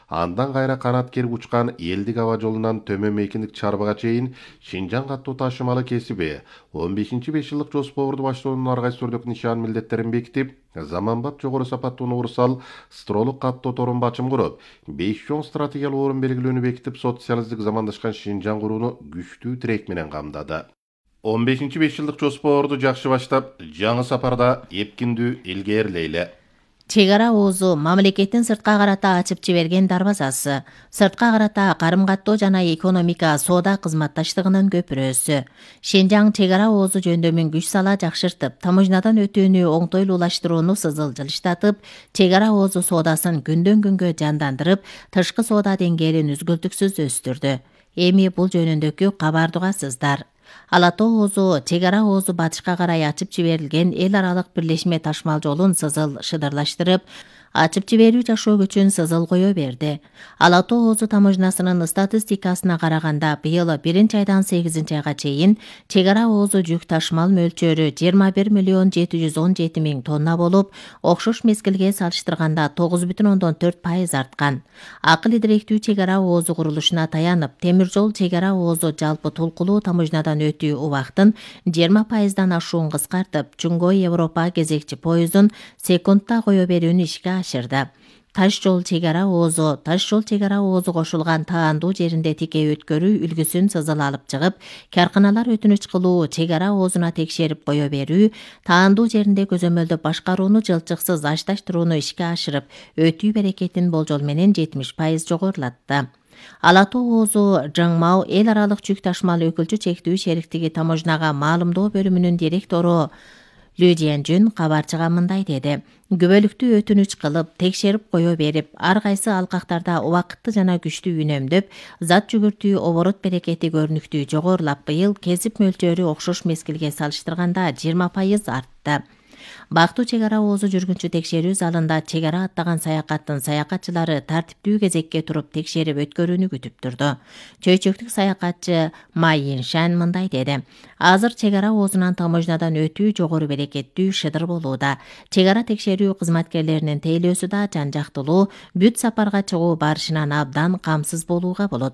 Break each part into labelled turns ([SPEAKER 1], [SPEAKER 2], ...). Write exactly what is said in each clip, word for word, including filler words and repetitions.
[SPEAKER 1] Андан кайра канат керип учкан элдик аба жолунан Төмөн Мейкиндик чарбага чейин Шинжаң каттуу ташымалы кесиби он бешинчи беш жылдык жоспорду баштоонун ар кайсы түрдүк нишан милдеттерин бекитип, заманбап жогору сапаттуу уурсал стролук каттоо торун бачым куруп, беш чоң стратегиялык орун белгилөөнү бекитип, социалисттик замандашкан Шинжаң курууну күчтүү тирек менен камдады. он бешинчи беш жылдык жоспорду жакшы баштап, жаңы сапарда эпкиндүү илгээрлейле.
[SPEAKER 2] Чек ара оозу мамлекеттин сыртка карата ачып жиберген дарбазасы, сыртка карата карым каттоо жана экономика соода кызматташтыгынын көпүрөсү. Шинжаң чек ара оозу жөндөмүн күч сала жакшыртып, таможнядан өтүүнү оңтойлуулаштырууну сызыл жылыштатып, чек ара оозу соодасын күндөн күнгө жандандырып, тышкы соода деңгээлин үзгүлтүксүз өстүрдү. Эми бул жөнүндөгү кабарды угасыздар. Ала тоо оозу чек ара оозу батышка карай ачып жиберилген эл аралык бирлешме ташмал жолун сызыл шыдырлаштырып, ачып жиберүү жашоо көчүн сызыл кое берди. Ала тоо оозу таможнясынын статистикасына караганда быйыл биринчи айдан сегизинчи айга чейин чек ара оозу жүк ташмал мөлчөрү жыйырма бир миллион жети жүз он жети миң тонна болуп, окшош мезгилге салыштырганда тогуз бүтүн ондон төрт пайыз арткан. Акыл идиректүү чек ара оозу курулушуна таянып, темир жол чек ара оозу жалпы толкулуу таможнядан өтүү убактын жыйырма пайыздан ашуун кыскартып, Чуңгой Европа кезекчи поездун секундта кое берүүнү ишке ашырды. Таш жол чек ара оозу, таш жол чек ара оозу кошулган таандуу жеринде тике өткөрүү үлгүсүн сызыл алып чыгып, карканалар өтүнүч кылуу, чек ара оозуна текшерип кое берүү, таандуу жеринде көзөмөлдөп башкарууну жылчыксыз ашташтырууну ишке ашырып, өтүү берекетин болжол менен жетимиш пайыз жогорулатты. Ала тоо оозу Жаңмау эл аралык жүк ташмал өкүлчү чектүү шериктиги таможняга маалымдоо бөлүмүнүн директору Лү Жиэнжүн кабарчыга мындай деди: Күбөлүктүү өтүнүч кылып, текшерип кое берип, ар кайсы алкактарда убакытты жана күчтүү үнөмдөп, зат жүгүртүү оборот берекети көрүнүктүү жогорулап, быйыл кесип мөлчөрү окшош мезгилге салыштырганда жыйырма пайыз артты. Бактуу чек ара оозу жүргүнчү текшерүү залында чек ара аттаган саякаттын саякатчылары тартиптүү кезекке туруп текшерип өткөрүүнү күтүп турду. Чөйчөктүк саякатчы Ма Йиншан мындай деди: Азыр чек ара оозунан таможнядан өтүү жогору берекеттүү шыдыр болууда. Чек ара текшерүү кызматкерлеринин тейлөөсү да жан жактылуу, бүт сапарга чыгуу барышынан абдан камсыз болууга болот.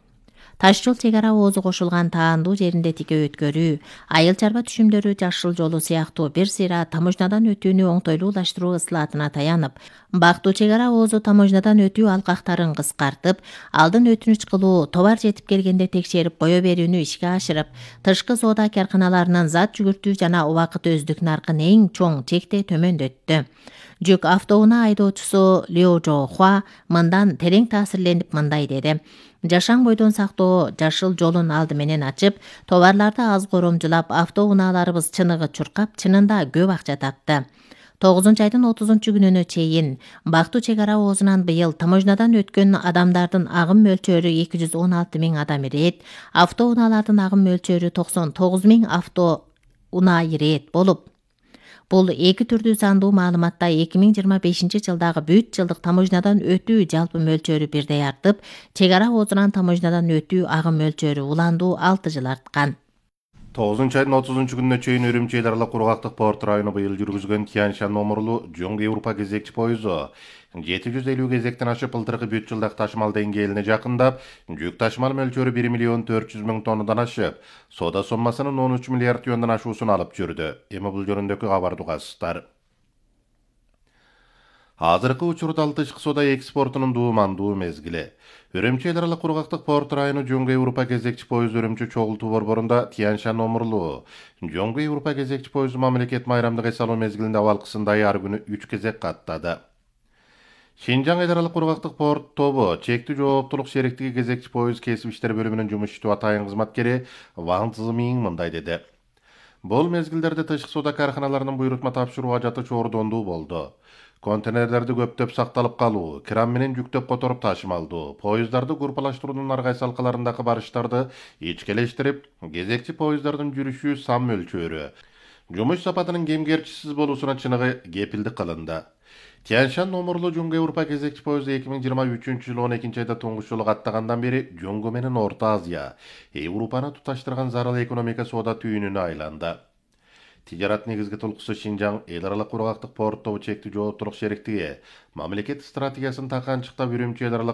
[SPEAKER 2] Таш жол чек ара оозу кошулган таандуу жеринде тике өткөрүү, айыл чарба түшүмдөрү жашыл жолу сыяктуу бир сыйра таможнядан өтүүнү оңтойлуулаштыруу ыслаатына таянып, бактуу чек ара оозу таможнядан өтүү алкактарын кыскартып, алдын өтүнүч кылуу, товар жетип келгенде текшерип кое берүүнү ишке ашырып, тышкы соода карканаларынын зат жүгүртүү жана убакыт өздүк наркын эң чоң чекте төмөндөттү. Жүк автоунаа айдоочусу Лиу Жо Хуа мындан терең таасирленип мындай деди: Жашаң бойдон сактоо жашыл жолун алды менен ачып, товарларды аз коромжулап, автоунааларыбыз чыныгы чуркап, чынында көп акча тапты. тогузунчу айдын отузунчу күнүнө чейин бактуу чек ара оозунан быйыл таможнядан өткөн адамдардын агым мөлчөрү эки жүз он алты миң адам ирет, автоунаалардын агым мөлчөрү токсон тогуз миң автоунаа ирет болуп, бул эки түрдүү сандуу маалыматта эки миң жыйырма бешинчи жылдагы бүт жылдык таможнядан өтүү жалпы мөлчөрү бирдей артып, чек ара оозунан таможнядан өтүү агым мөлчөрү уландуу алты жыл арткан.
[SPEAKER 1] тогузунчу айдын отузунчу күнүнө чейин Үрүмчи эл аралык кургактык порт району быйыл жүргүзгөн Тяньшан номурлуу Жоңго Европа кезекчи поезу жети жүз элүү кезектен ашып, былтыркы бүт жылдык ташмал деңгээлине жакындап, жүк ташмал мөлчөрү бир миллион төрт жүз миң тоннадан ашып, соода соммасынын он үч миллиард юандан ашуусун алып жүрдү. Эми бул жөнүндөгү кабарды угасыздар. Азыркы учурда ал тышкы соода экспортунун дуумандуу мезгили. Үрүмчи эл аралык кургактык порт району Жоңго Европа кезекчи поезу Үрүмчи чогултуу борборунда Тяньшан номурлуу Жоңго Европа кезекчи поезу мамлекет майрамдык эс алуу мезгилинде абалкысын даяры күнү үч кезек каттады. Шинжаң эл аралык кургактык порт тобу чектүү жооптулук шериктиги кезекчи поез кесип иштер бөлүмүнүн жумушчу атайын кызматкери Ван Цзымиң мындай деди: Бул мезгилдерде тышкы соода карканаларынын буйрутма тапшыруу ажаты чордондуу болду. Контейнерлерди көптөп сакталып калуу, кран менен жүктөп которуп ташымалдуу, поездарды группалаштыруунун ар кайсы алкаларындагы барыштарды ичкелештирип, кезекчи поездардын жүрүшү сан мөлчөрү, жумуш сапатынын кемгерчисиз болуусуна чыныгы кепилдик кылынды. Тяньшан номурлуу Жоңго Европа кезекчи поезду эки миң жыйырма үчүнчү жылы он экинчи айда туңгуч жолу каттагандан бери Жоңго менен Орто Азия, Европаны туташтырган зарыл экономика соода түйүнүнө айланды. Тижарат негизги толкусу Шинжаң эл аралык кургактык порт тобу чектүү жооптулук шериктиги мамлекет стратегиясын таканчыктап Үрүмчи эл аралык